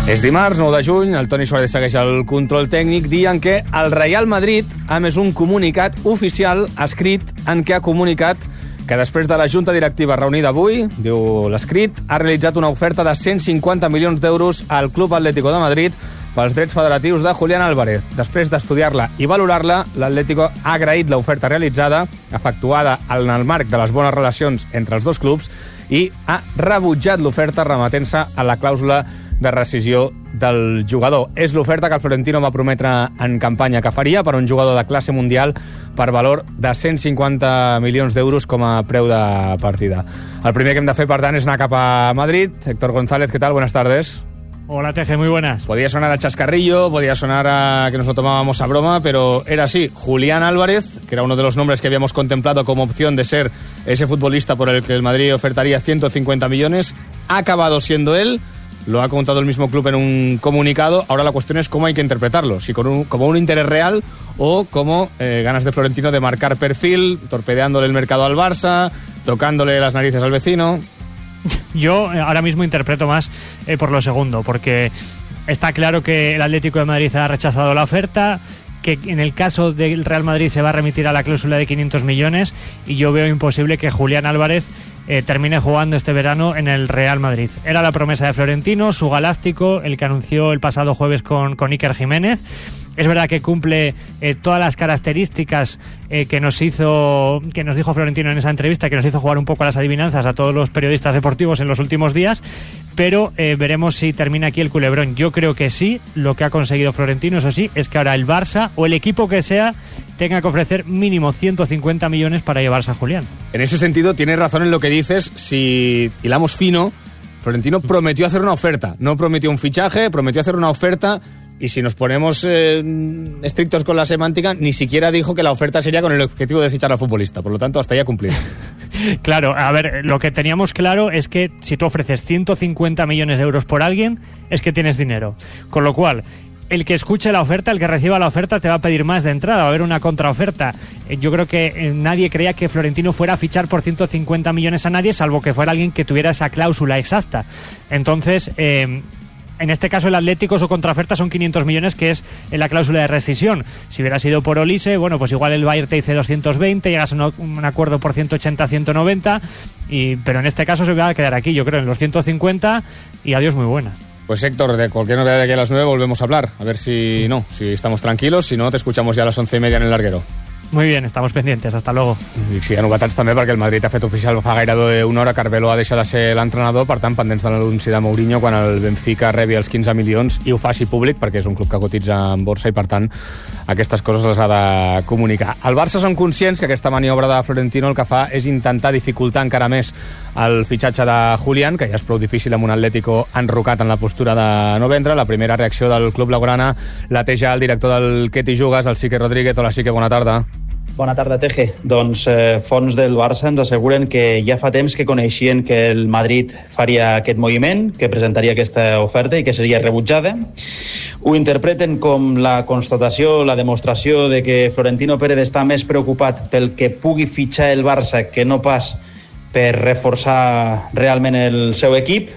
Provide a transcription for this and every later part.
És dimarts, 9 de juny, el Toni Suárez segueix el control tècnic, dient que el Real Madrid ha emès un comunicat oficial escrit en què ha comunicat que després de la Junta Directiva reunida avui, diu l'escrit, ha realitzat una oferta de 150 milions d'euros al Club Atlético de Madrid pels drets federatius de Julián Álvarez. Després d'estudiar-la i valorar-la, l'Atlético ha agraït l'oferta realitzada, efectuada en el marc de les bones relacions entre els dos clubs, i ha rebutjat l'oferta remetent-se a la clàusula de rescisió del jugador. És l'oferta que el Florentino va prometre en campanya que faria per un jugador de classe mundial per valor de 150 milions d'euros com a preu de partida. El primer que hem de fer, per tant, és anar cap a Madrid. Héctor González, ¿qué tal? Buenas tardes. Hola, Teje, muy buenas. Podía sonar a chascarrillo, podía sonar a que nos lo tomábamos a broma, pero era así. Julián Álvarez, que era uno de los nombres que habíamos contemplado como opción de ser ese futbolista por el que el Madrid ofertaría 150 millones, ha acabado siendo él. Lo ha contado el mismo club en un comunicado. Ahora la cuestión es cómo hay que interpretarlo. Si como un interés real o como ganas de Florentino de marcar perfil, torpedeándole el mercado al Barça, tocándole las narices al vecino. Yo ahora mismo interpreto más por lo segundo, porque está claro que el Atlético de Madrid ha rechazado la oferta, que en el caso del Real Madrid se va a remitir a la cláusula de 500 millones y yo veo imposible que Julián Álvarez termine jugando este verano en el Real Madrid. Era la promesa de Florentino, su galáctico, el que anunció el pasado jueves con Iker Jiménez. Es verdad que cumple todas las características que nos dijo Florentino en esa entrevista, que nos hizo jugar un poco a las adivinanzas a todos los periodistas deportivos en los últimos días, pero veremos si termina aquí el culebrón. Yo creo que sí. Lo que ha conseguido Florentino, eso sí, es que ahora el Barça o el equipo que sea tenga que ofrecer mínimo 150 millones para llevarse a Julián. En ese sentido, tienes razón en lo que dices. Si hilamos fino, Florentino prometió hacer una oferta. No prometió un fichaje, prometió hacer una oferta. Y si nos ponemos estrictos con la semántica, ni siquiera dijo que la oferta sería con el objetivo de fichar al futbolista. Por lo tanto, hasta ya cumplido. Claro, a ver, lo que teníamos claro es que si tú ofreces 150 millones de euros por alguien, es que tienes dinero. Con lo cual, el que escuche la oferta, el que reciba la oferta, te va a pedir más de entrada, va a haber una contraoferta. Yo creo que nadie creía que Florentino fuera a fichar por 150 millones a nadie, salvo que fuera alguien que tuviera esa cláusula exacta. Entonces, en este caso el Atlético, su contraoferta son 500 millones, que es la cláusula de rescisión. Si hubiera sido por Olise, bueno, pues igual el Bayern te dice 220, llegas a un acuerdo por 180, 190, pero en este caso se va a quedar aquí, yo creo, en los 150 y adiós muy buena. Pues Héctor, de cualquier novedad de aquí a las 9 volvemos a hablar, a ver si estamos tranquilos, si no te escuchamos ya a las 11:30 en el larguero. Muy bien, estamos pendientes, hasta luego. I sí, hi ha novetats també perquè el Madrid ha fet oficial fa gairebé una hora que Arbeloa ha deixat de ser l'entrenador, per tant, pendents de l'anunci de Mourinho quan el Benfica rebi els 15 milions i ho faci públic, perquè és un club que cotitza en borsa i, per tant, aquestes coses les ha de comunicar. El Barça són conscients que aquesta maniobra de Florentino el que fa és intentar dificultar encara més el fitxatge de Julián, que ja és prou difícil amb un Atlético enrocat en la postura de no vendre. La primera reacció del club blaugrana la té ja el director del Què t'hi jugues, el Sique Rodríguez. Hola, Sique, bona tarda. Bona tarda, Teje. Doncs fons del Barça ens asseguren que ja fa temps que coneixien que el Madrid faria aquest moviment, que presentaria aquesta oferta i que seria rebutjada. Ho interpreten com la constatació, la demostració de que Florentino Pérez està més preocupat pel que pugui fitxar el Barça que no pas per reforçar realment el seu equip,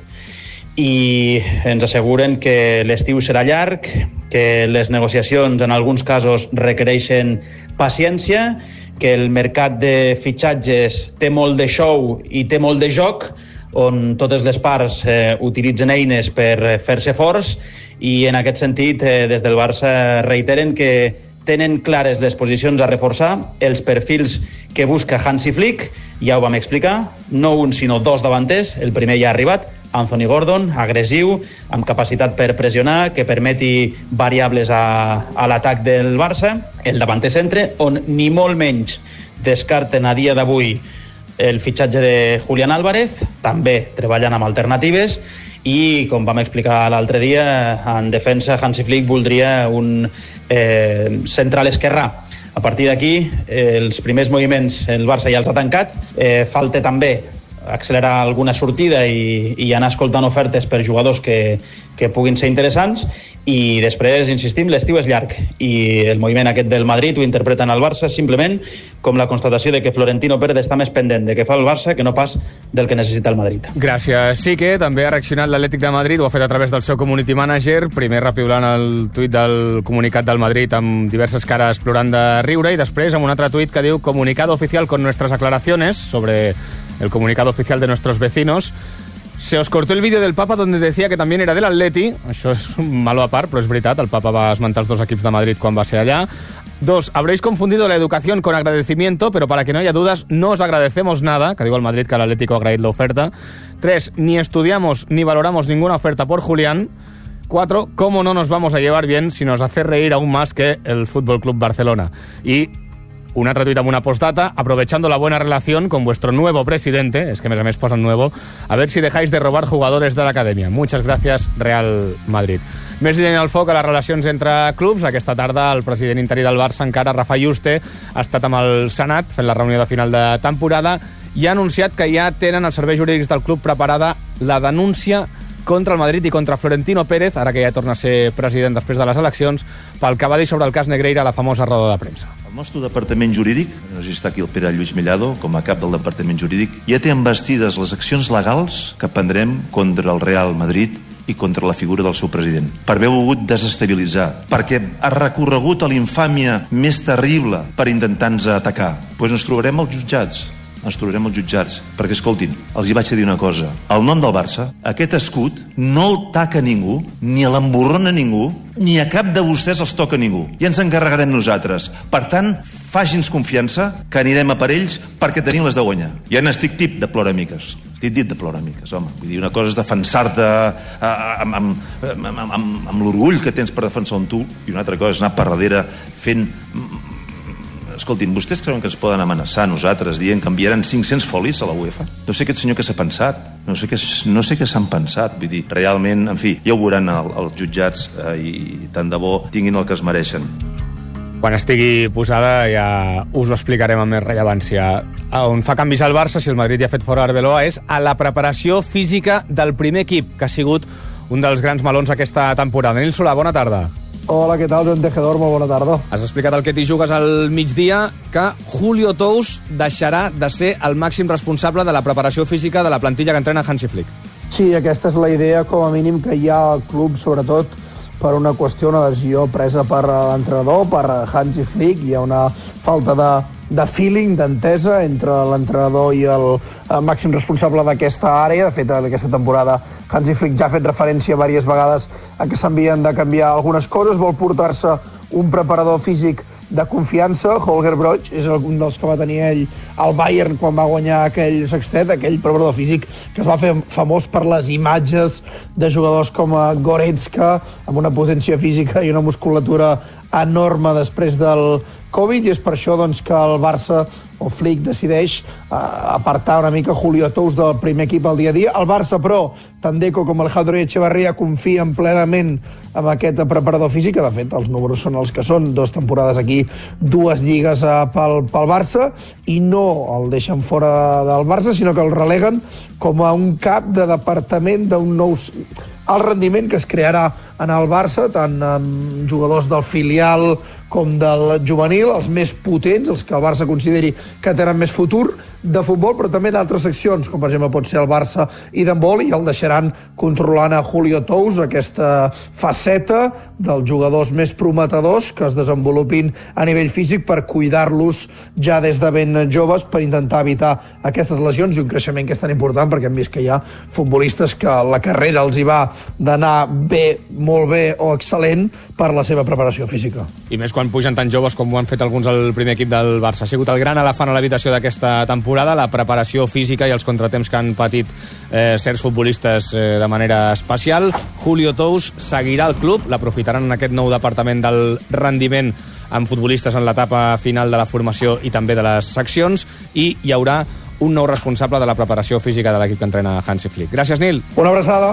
i ens asseguren que l'estiu serà llarg, que les negociacions en alguns casos requereixen paciència, que el mercat de fitxatges té molt de show i té molt de joc, on totes les parts utilitzen eines per fer-se forts, i en aquest sentit des del Barça reiteren que tenen clares les posicions a reforçar, els perfils que busca Hansi Flick. Ja ho vam explicar, no un sinó dos davanters. El primer ja ha arribat, Anthony Gordon, agressiu, amb capacitat per pressionar, que permeti variables a l'atac del Barça. El davanter centre, on ni molt menys descarten a dia d'avui el fitxatge de Julián Álvarez, també treballant amb alternatives, i com vam explicar l'altre dia, en defensa Hansi Flick voldria un central esquerrà. A partir d'aquí, els primers moviments el Barça ja els ha tancat. Falta també accelerar alguna sortida i anar escoltant ofertes per jugadors que puguin ser interessants, i després, insistim, l'estiu és llarg i el moviment aquest del Madrid ho interpreten al Barça simplement com la constatació de que Florentino Pérez està més pendent de què fa el Barça que no pas del que necessita el Madrid. Gràcies, Sique. També ha reaccionat l'Atlètic de Madrid, ho ha fet a través del seu community manager, primer repiulant el tuit del comunicat del Madrid amb diverses cares plorant de riure, i després amb un altre tuit que diu: comunicado oficial con nuestras aclaraciones sobre el comunicado oficial de nuestros vecinos. Se os cortó el vídeo del Papa donde decía que también era del Atleti. Això és un malo a part, però és veritat, el Papa va esmentar els dos equips de Madrid quan va ser allà. 2. Habréis confundido la educación con agradecimiento, pero para que no haya dudas, no os agradecemos nada, que digo al Madrid que el Atlético ha agraït l'oferta. 3. Ni estudiamos ni valoramos ninguna oferta por Julián. 4. ¿Cómo no nos vamos a llevar bien si nos hace reír aún más que el Fútbol Club Barcelona? Y un altre tuit amb una postdata: aprovechando la buena relación con vuestro nuevo presidente, es que a més posen nuevo, a ver si dejáis de robar jugadores de la academia. Muchas gracias, Real Madrid. Més llenya al foc a les relacions entre clubs. Aquesta tarda el president interí del Barça, encara, Rafa Yuste, ha estat amb el Senat fent la reunió de final de temporada i ha anunciat que ja tenen els serveis jurídics del club preparada la denúncia contra el Madrid i contra Florentino Pérez, ara que ja torna a ser president després de les eleccions, pel que va dir sobre el cas Negreira a la famosa roda de premsa. El nostre departament jurídic, no sé si està aquí el Pere Lluís Mellado, com a cap del departament jurídic, ja té embestides les accions legals que prendrem contra el Real Madrid i contra la figura del seu president, per haver volgut desestabilitzar, perquè ha recorregut a l'infàmia més terrible per intentar-nos atacar. Doncs ens trobarem als jutjats, perquè, escoltin, els hi vaig dir una cosa: el nom del Barça, aquest escut, no el taca ningú, ni l'emborrona ningú, ni a cap de vostès els toca ningú, i ens encarregarem nosaltres. Per tant, faci'ns confiança que anirem a per ells, perquè tenim les de guanyar. Ja n'estic tip de ploramiques, home. Vull dir, una cosa és defensar-te amb l'orgull que tens per defensar un tu, i una altra cosa és anar per darrere fent... Escoltin, vostès creuen que ens poden amenaçar a nosaltres dient que enviaran 500 folis a la UEFA? No sé aquest senyor què s'ha pensat, no sé què s'han pensat. Vull dir, realment, en fi, ja ho veuran els jutjats i tant de bo tinguin el que es mereixen. Quan estigui posada ja us ho explicarem amb més rellevància. On fa canvis al Barça, si el Madrid ja ha fet fora Arbeloa, és a la preparació física del primer equip, que ha sigut un dels grans melons aquesta temporada. Nil Solà, bona tarda. Hola, què tal, Joan Tejedor? Molt bona tarda. Has explicat el que t'hi jugues al migdia, que Julio Tous deixarà de ser el màxim responsable de la preparació física de la plantilla que entrena Hansi Flick. Sí, aquesta és la idea, com a mínim, que hi ha al club, sobretot per una qüestió, una decisió presa per l'entrenador, per Hansi Flick. Hi ha una falta de feeling, d'entesa entre l'entrenador i el màxim responsable d'aquesta àrea. De fet, en aquesta temporada Hansi Flick ja ha fet referència diverses vegades a que s'havien de canviar algunes coses. Vol portar-se un preparador físic de confiança. Holger Broich és un dels que va tenir ell al Bayern quan va guanyar aquell sextet, aquell preparador físic que es va fer famós per les imatges de jugadors com Goretzka, amb una potència física i una musculatura enorme després del Covid, i és per això doncs, que el Barça o Flick decideix apartar una mica Julio Tous del primer equip al dia a dia. El Barça, però, tant Deco com Alejandro Echeverría confien plenament en aquest preparador físic, que de fet els números són els que són, 2 temporades aquí, 2 lligues pel Barça, i no el deixen fora del Barça, sinó que el releguen com a un cap de departament d'un nou alt rendiment que es crearà en el Barça, tant amb jugadors del filial com del juvenil, els més potents, els que el Barça consideri que tenen més futur de futbol, però també d'altres seccions, com per exemple pot ser el Barça i d'handbol, i el deixaran controlant a Julio Tous, aquesta faceta dels jugadors més prometedors que es desenvolupin a nivell físic per cuidar-los ja des de ben joves, per intentar evitar aquestes lesions i un creixement que és tan important, perquè hem vist que hi ha futbolistes que la carrera els hi va d'anar bé, molt bé o excel·lent per la seva preparació física. I més quan pugen tan joves com ho han fet alguns al primer equip del Barça. Ha sigut el gran elefant a l'habitació d'aquesta temporada, la preparació física i els contratemps que han patit certs futbolistes de manera especial. Julio Tous seguirà al club, l'aprofitaran en aquest nou departament del rendiment amb futbolistes en l'etapa final de la formació i també de les seccions, i hi haurà un nou responsable de la preparació física de l'equip que entrena Hansi Flick. Gràcies, Nil. Una abraçada.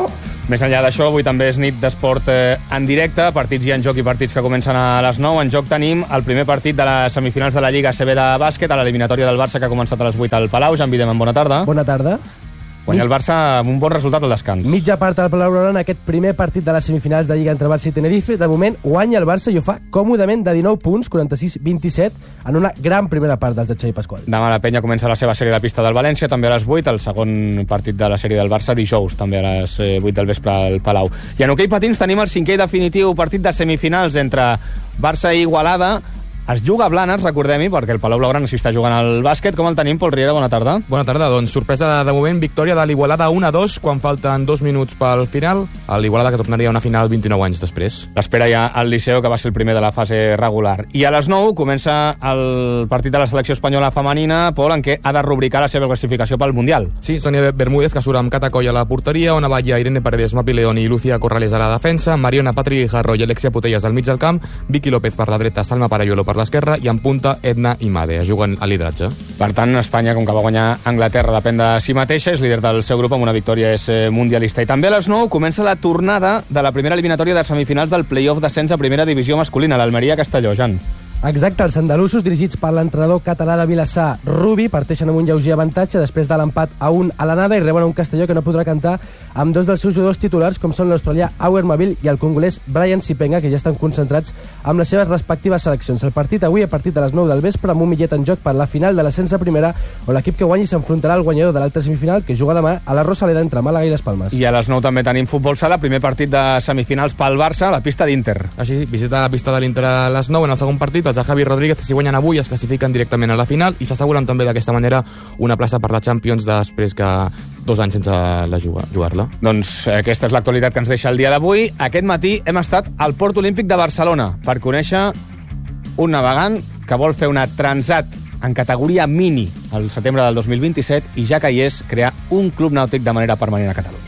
Més enllà d'això, avui també és nit d'esport en directe, partits hi ha en joc i partits que comencen a les 9. En joc tenim el primer partit de les semifinals de la Lliga ACB de bàsquet, a l'eliminatòria del Barça, que ha començat a les 8 al Palau. Jan Videman, bona tarda. Bona tarda. Guanya el Barça amb un bon resultat al descans. Mitja part del Palau Blaugrana en aquest primer partit de les semifinals de Lliga entre Barça i Tenerife. De moment guanya el Barça i ho fa còmodament de 19 punts, 46-27, en una gran primera part dels de Xavi Pasqual. Demà la Penya comença la seva sèrie de pista del València, també a les 8, el segon partit de la sèrie del Barça, dijous, també a les 8 del vespre al Palau. I en hoquei patins tenim el cinquè i definitiu partit de semifinals entre Barça i Igualada. Es juga a Blanes, recordem-hi, perquè el Palau Blaugrana s'hi està jugant al bàsquet. Com el tenim, Pol Riera? Bona tarda. Bona tarda, doncs sorpresa de moment, victòria de l'Igualada 1-2 quan falten 2 minuts pel final. L'Igualada que tornaria a una final 29 anys després. L'espera ja al Liceo, que va ser el primer de la fase regular. I a les 9 comença el partit de la selecció espanyola femenina, Pol, en què ha de rubricar la seva classificació pel Mundial. Sí, Sonia Bermúdez, que surt amb Catacoll a la porteria, Ona Batlle, Irene Paredes, Mapi León i Lucía Corrales a la defensa, Mariona Patri Guijarro i Alexia Putelles al mig del camp, Vicky López per la dreta, Salma Parayuelo per l'esquerra i en punta Edna Imade. Juguen al lideratge. Per tant, Espanya, com que va guanyar Anglaterra, depèn de si mateixa, és líder del seu grup amb una victòria, és mundialista. I també a les 9 comença la tornada de la primera eliminatòria de semifinals del play-off d'ascens a primera divisió masculina, l'Almeria-Castelló, Jan. Exacte, els andalusos, dirigits per l'entrenador català de Vilassar, Rubi, parteixen amb un lleuger avantatge després de l'empat a 1 a l'anada i reben un Castelló que no podrà cantar amb dos dels seus jugadors titulars, com són l'australià Auer Mavil i el congolès Brian Sipenga, que ja estan concentrats amb les seves respectives seleccions. El partit avui a partir de les 9 del vespre amb un millet en joc per la final de l'ascens a primera, on l'equip que guanyi s'enfrontarà al guanyador de l'altra semifinal, que juga demà a la Rosaleda entre Màlaga i les Palmes. I a les 9 també tenim futbol sala, primer partit de semifinals pel Barça, a la pista d'Inter. Així, visita la pista de l'Inter a les 9 en el segon partit. Els de Javi Rodríguez, si guanyen avui, es classifiquen directament a la final i s'asseguren també d'aquesta manera una plaça per la Champions després que 2 anys sense jugar-la. Doncs aquesta és l'actualitat que ens deixa el dia d'avui. Aquest matí hem estat al Port Olímpic de Barcelona per conèixer un navegant que vol fer una transat en categoria mini al setembre del 2027 i ja que hi és, crear un club nàutic de manera permanent a Catalunya.